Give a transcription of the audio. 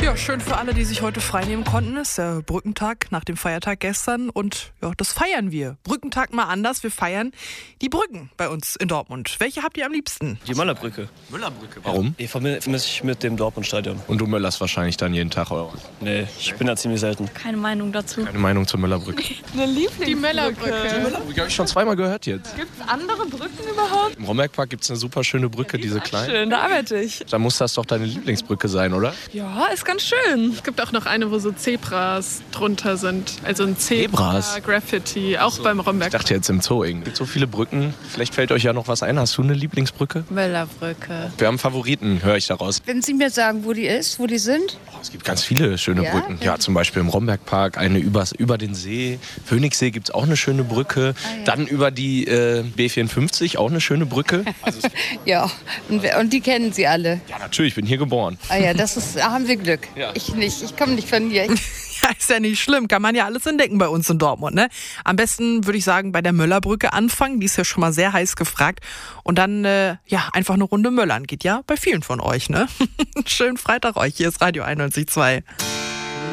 Ja, schön für alle, die sich heute freinehmen konnten. Es ist der Brückentag nach dem Feiertag gestern und ja, das feiern wir. Brückentag mal anders, wir feiern die Brücken bei uns in Dortmund. Welche habt ihr am liebsten? Die Möllerbrücke. Möllerbrücke, warum? Die vermisse ich mit dem Dortmundstadion. Und du möllerst wahrscheinlich dann jeden Tag, oder? Nee, ich bin da ziemlich selten. Keine Meinung dazu. Keine Meinung zur Möllerbrücke. Eine Lieblingsbrücke. Die Möllerbrücke. Die Möllerbrücke habe ich schon zweimal gehört jetzt. Gibt es andere Brücken überhaupt? Im Rombergpark gibt es eine super schöne Brücke, diese kleine. Schön, da arbeite ich. Da muss das doch deine Lieblingsbrücke sein, oder? Ja, ist ganz schön. Es gibt auch noch eine, wo so Zebras drunter sind. Also ein Zebras? Zebra-Graffiti, auch beim Romberg. Ich dachte jetzt im Zoo irgendwie. Es gibt so viele Brücken. Vielleicht fällt euch ja noch was ein. Hast du eine Lieblingsbrücke? Möllerbrücke. Wir haben Favoriten, höre ich daraus. Wenn Sie mir sagen, wo die ist, wo die sind? Es gibt ganz viele schöne Ja? Brücken. Ja, zum Beispiel im Rombergpark, eine über den See. Phoenixsee gibt es auch eine schöne Brücke. ja. Dann über die B54 auch eine schöne Brücke. Ja, und die kennen Sie alle. Ja, natürlich, ich bin hier geboren. Ah ja, da haben Sie Glück. Ja. Ich nicht, ich komme nicht von hier. Ja, ist ja nicht schlimm, kann man ja alles entdecken bei uns in Dortmund, ne? Am besten würde ich sagen, bei der Möllerbrücke anfangen, die ist ja schon mal sehr heiß gefragt. Und dann, ja, einfach eine Runde möllern, geht ja bei vielen von euch, ne? Schönen Freitag euch, hier ist Radio 91.2.